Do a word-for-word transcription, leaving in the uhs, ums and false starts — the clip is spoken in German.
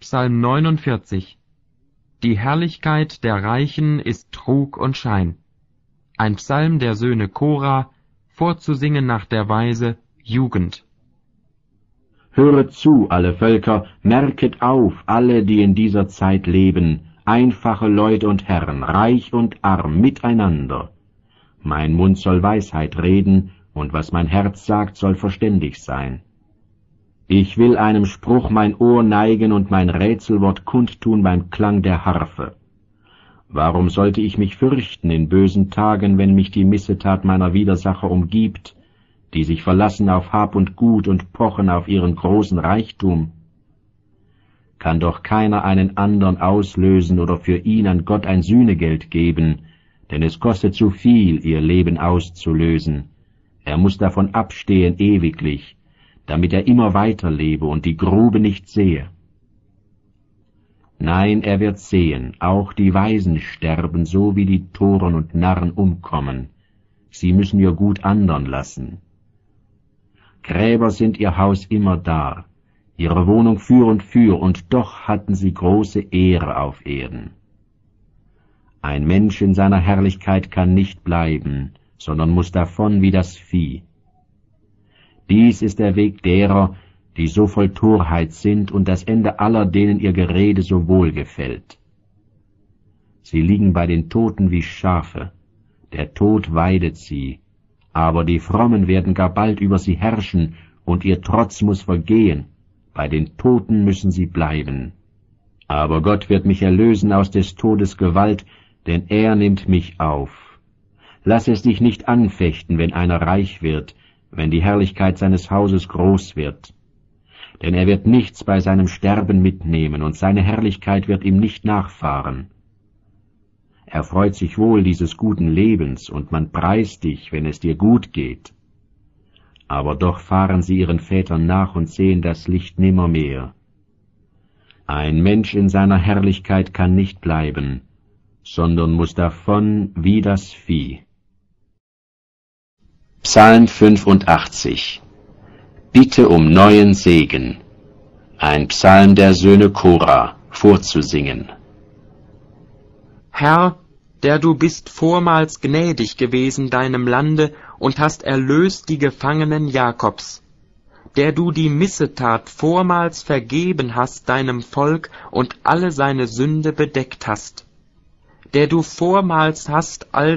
Psalm neunundvierzig. Die Herrlichkeit der Reichen ist Trug und Schein. Ein Psalm der Söhne Kora, vorzusingen nach der Weise Jugend. Höret zu, alle Völker, merket auf, alle, die in dieser Zeit leben, einfache Leute und Herren, reich und arm, miteinander. Mein Mund soll Weisheit reden, und was mein Herz sagt, soll verständig sein. Ich will einem Spruch mein Ohr neigen und mein Rätselwort kundtun beim Klang der Harfe. Warum sollte ich mich fürchten in bösen Tagen, wenn mich die Missetat meiner Widersacher umgibt, die sich verlassen auf Hab und Gut und pochen auf ihren großen Reichtum? Kann doch keiner einen andern auslösen oder für ihn an Gott ein Sühnegeld geben, denn es kostet zu viel, ihr Leben auszulösen. Er muß davon abstehen ewiglich, damit er immer weiterlebe und die Grube nicht sehe. Nein, er wird sehen, auch die Weisen sterben, so wie die Toren und Narren umkommen. Sie müssen ihr Gut andern lassen. Gräber sind ihr Haus immer da, ihre Wohnung für und für, und doch hatten sie große Ehre auf Erden. Ein Mensch in seiner Herrlichkeit kann nicht bleiben, sondern muß davon wie das Vieh. Dies ist der Weg derer, die so voll Torheit sind, und das Ende aller, denen ihr Gerede so wohl gefällt. Sie liegen bei den Toten wie Schafe, der Tod weidet sie, aber die Frommen werden gar bald über sie herrschen, und ihr Trotz muß vergehen, bei den Toten müssen sie bleiben. Aber Gott wird mich erlösen aus des Todes Gewalt, denn er nimmt mich auf. Lass es dich nicht anfechten, wenn einer reich wird, wenn die Herrlichkeit seines Hauses groß wird. Denn er wird nichts bei seinem Sterben mitnehmen, und seine Herrlichkeit wird ihm nicht nachfahren. Er freut sich wohl dieses guten Lebens, und man preist dich, wenn es dir gut geht. Aber doch fahren sie ihren Vätern nach und sehen das Licht nimmermehr. Ein Mensch in seiner Herrlichkeit kann nicht bleiben, sondern muß davon wie das Vieh. Psalm fünfundachtzig. Bitte um neuen Segen. Ein Psalm der Söhne Kora, vorzusingen. Herr, der du bist vormals gnädig gewesen deinem Lande und hast erlöst die Gefangenen Jakobs, der du die Missetat vormals vergeben hast deinem Volk und alle seine Sünde bedeckt hast, der du vormals hast all